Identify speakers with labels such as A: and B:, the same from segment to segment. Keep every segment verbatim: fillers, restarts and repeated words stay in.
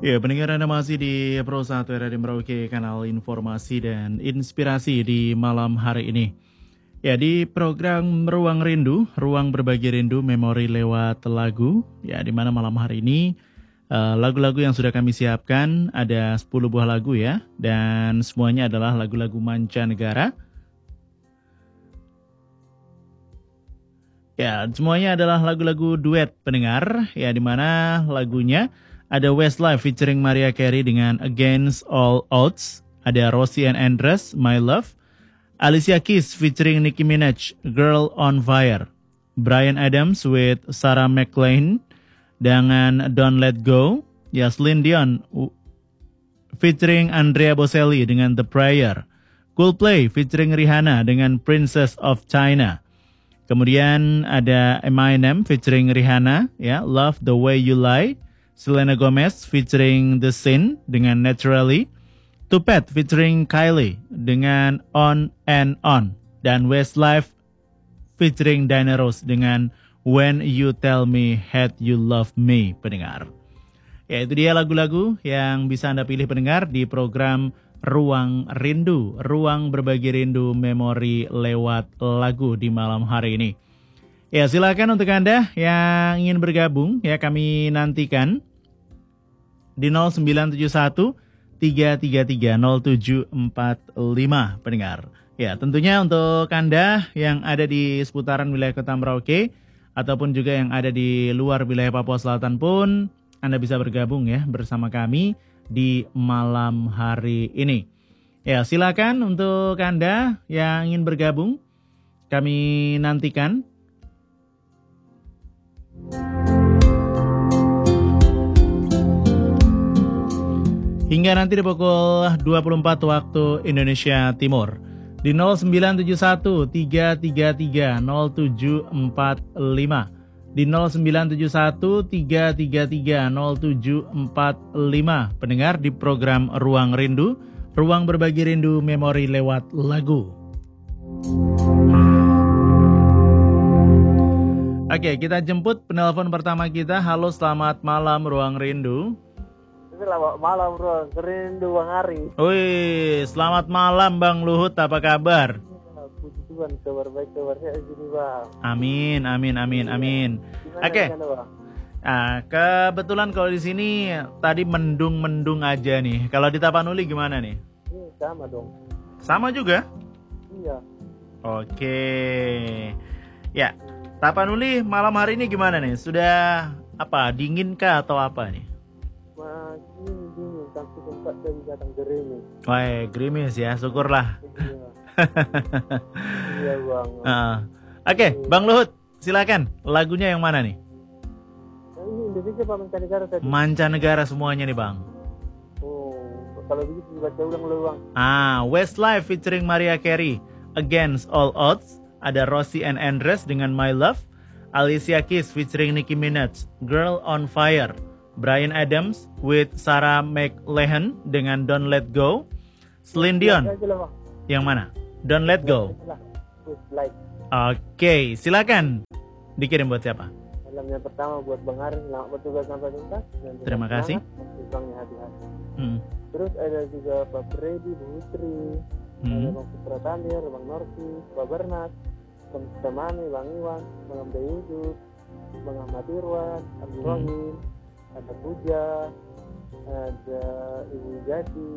A: Ya, pendengar Anda masih di Pro satu R R I Merauke, kanal informasi dan inspirasi di malam hari ini. Ya, di program Ruang Rindu, Ruang Berbagi Rindu, Memori lewat lagu. Ya, di mana malam hari ini uh, lagu-lagu yang sudah kami siapkan ada sepuluh buah lagu ya. Dan semuanya adalah lagu-lagu mancanegara. Ya, semuanya adalah lagu-lagu duet pendengar. Ya, di mana lagunya ada Westlife featuring Mariah Carey dengan Against All Odds. Ada Rosie and Andres, My Love. Alicia Keys featuring Nicki Minaj, Girl on Fire. Bryan Adams with Sarah McLachlan dengan Don't Let Go. Ya, Celine Dion featuring Andrea Bocelli dengan The Prayer. Coldplay featuring Rihanna dengan Princess of China. Kemudian ada Eminem featuring Rihanna, ya, Love the Way You Lie. Selena Gomez featuring The Sin dengan Naturally. Tupac featuring Kylie dengan On and On. Dan Westlife featuring Diana Ross dengan When You Tell Me That You Love Me, pendengar. Ya, itu dia lagu-lagu yang bisa Anda pilih pendengar di program Ruang Rindu, Ruang Berbagi Rindu Memori lewat lagu di malam hari ini. Ya, silakan untuk Anda yang ingin bergabung, ya, kami nantikan di nol sembilan tujuh satu tiga tiga tiga nol tujuh empat lima pendengar. Ya, tentunya untuk Anda yang ada di seputaran wilayah Kota Merauke ataupun juga yang ada di luar wilayah Papua Selatan pun Anda bisa bergabung ya bersama kami di malam hari ini. Ya, silakan untuk Anda yang ingin bergabung, kami nantikan. Hingga nanti di pukul dua puluh empat waktu Indonesia Timur. Di nol sembilan tujuh satu tiga tiga tiga nol tujuh empat lima. Di nol sembilan tujuh satu tiga tiga tiga nol tujuh empat lima. Pendengar di program Ruang Rindu, Ruang Berbagi Rindu Memori lewat lagu. Oke, kita jemput penelpon pertama kita. Halo, selamat malam Ruang Rindu.
B: Selamat malam bro, rindu Bang Ari.
A: Wih, selamat malam Bang Luhut, apa kabar?
B: Ya, puji Tuhan, kabar baik, kabar sehat di sini Bang.
A: Amin, amin, amin, amin. Oke. Okay. Nah, kebetulan kalau di sini tadi mendung-mendung aja nih. Kalau di Tapanuli gimana nih?
B: Ini sama dong.
A: Sama juga?
B: Iya.
A: Oke. Ya, Tapanuli malam hari ini gimana nih? Sudah apa? Dingin kah atau apa nih?
B: Masih dingin, tapi tempat dari datang gerimis.
A: Wah, gerimis ya, syukurlah.
B: Iya. Iya Bang.
A: Uh, Oke, okay, Bang Luhut, silakan. Lagunya yang mana nih?
B: Ini Indonesia Pak mancanegara tadi.
A: Mancanegara semuanya nih Bang.
B: Oh, kalau begitu dibaca ulang dulu Bang.
A: Ah, Westlife featuring Mariah Carey, Against All Odds. Ada Rosie and Andres dengan My Love. Alicia Keys featuring Nicki Minaj, Girl on Fire. Bryan Adams with Sarah McLachlan dengan Don't Let Go. Celine Dion. Yang mana? Don't Let Go. Oke, okay, silakan. Dikirim buat siapa?
B: Salam yang pertama buat Bang Ari, selamat bertugas sampai tuntas.
A: Terima kasih.
B: Bangnya hati-hati.
A: Hmm.
B: Terus ada juga Pak Freddy, Bu Putri, hmm. ada Bang Putra Tandir, Bang Norsi, Pak Bernat, Bang Temani, Bang Iwan, Bang Amda Yusuf, Bang Ahmad Irwan, Abdul Rahim. Hmm. Ada Puja, ada Ibu Jati,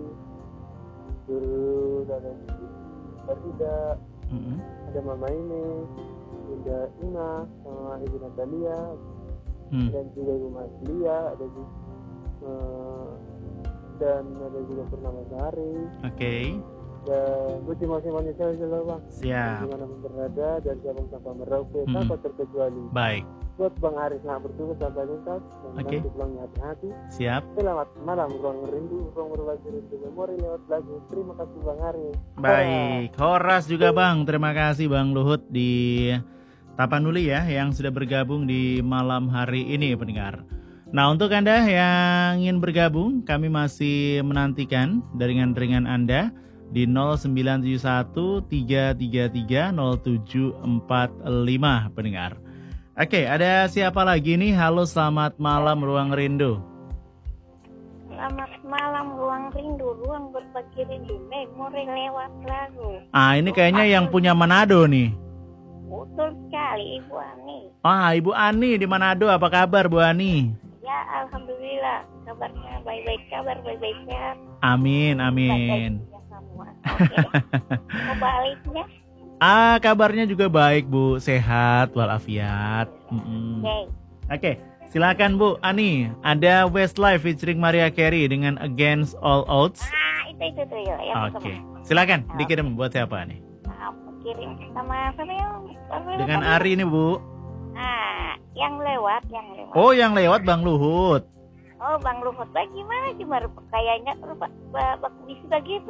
B: terus ada Farida, mm-hmm. ada Mama ini, Bunda Ima, sama Ibu Natalia, mm. dan juga Ibu Maslia, ada juga, uh, dan ada juga Purnama Sehari.
A: Oke. Okay.
B: Dan buat semuanya saya juga Bang.
A: Siap.
B: Dimanapun berada dan Sabang sampai Merauke mm. tanpa terkecuali.
A: Baik.
B: Buat Bang Aris selamat bertugas sampai tuntas.
A: Oke.
B: Pulangnya hati-hati.
A: Siap.
B: Selamat malam Ruang Rindu, Ruang Berbagi Rindu Memori lewat lagu. Terima kasih Bang Aris.
A: Baik, Horas juga Bang. Terima kasih Bang Luhut di Tapanuli ya yang sudah bergabung di malam hari ini pendengar. Nah, untuk Anda yang ingin bergabung, kami masih menantikan ringan-ringan Anda di nol sembilan tujuh satu tiga tiga tiga nol tujuh empat lima pendengar. Oke, ada siapa lagi nih? Halo, selamat malam Ruang Rindu.
C: malam, ruang rindu, ruang berbagi rindu, memori lewat lagu.
A: Ah, ini kayaknya yang punya Manado nih.
C: Betul sekali, Ibu Ani.
A: Ah, Ibu Ani di Manado, apa kabar Bu Ani?
C: Ya, alhamdulillah, kabarnya baik-baik, kabar baik-baik sehat.
A: Amin, amin.
C: Baik-baik semua. Oke. Mau baliknya?
A: Ah, kabarnya juga baik Bu, sehat walafiat. Mm-mm.
C: Oke.
A: Oke, silakan Bu Ani. Ada Westlife featuring Mariah Carey dengan Against All Odds.
C: Ah, itu itu tuh ya. yang
A: Oke,
C: sama.
A: silakan dikirim buat siapa nih?
C: Nah, kirim sama sama yang
A: Dengan Ari nih Bu.
C: Ah, yang lewat, yang lewat.
A: Oh, yang lewat Bang Luhut.
C: Oh, Bang Luhut, bagaimana sih baru kayaknya rupa bak bisa gitu.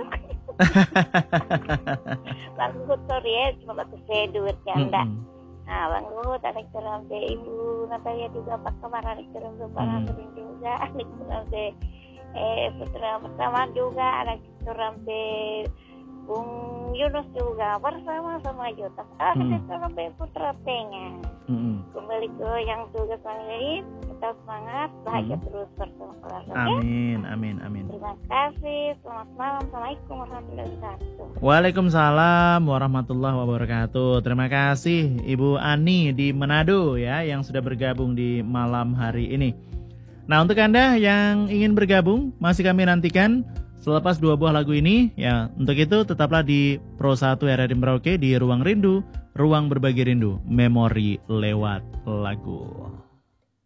C: Bang Luhut sorry ya, cuma batu sedur canda.
A: Mm-mm.
C: Nah, Bang Luhut, anak ceram de Ibu Natalia juga Pak Kemar, anak ceram de Pak Nasrin juga, anak ceram de eh putra pertama juga, anak ceram de Bung Yunus juga bersama-sama Jota. Ah, kita ceram de putra Tengah.
A: Mm-mm.
C: Kembali ke yang tugas lain, kita semangat, bahagia hmm. terus bersama keluarga.
A: Amin, amin, amin.
C: Terima kasih, selamat malam, assalamualaikum warahmatullahi wabarakatuh.
A: Waalaikumsalam warahmatullahi wabarakatuh. Terima kasih Ibu Ani di Manado ya yang sudah bergabung di malam hari ini. Nah, untuk Anda yang ingin bergabung, masih kami nantikan selepas dua buah lagu ini ya. Untuk itu tetaplah di Pro satu R R I Merauke di Ruang Rindu, Ruang Berbagi Rindu, Memori Lewat Lagu.